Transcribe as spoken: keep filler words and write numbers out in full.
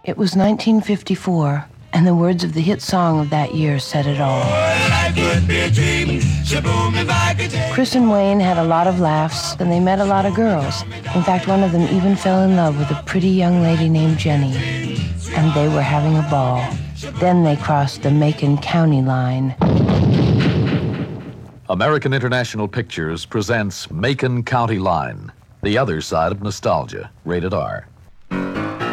It was nineteen fifty-four, and the words of the hit song of that year said it all. Chris and Wayne had a lot of laughs, and they met a lot of girls. In fact, one of them even fell in love with a pretty young lady named Jenny, and they were having a ball. Then they crossed the Macon County line. American International Pictures presents Macon County Line, the other side of nostalgia, rated R.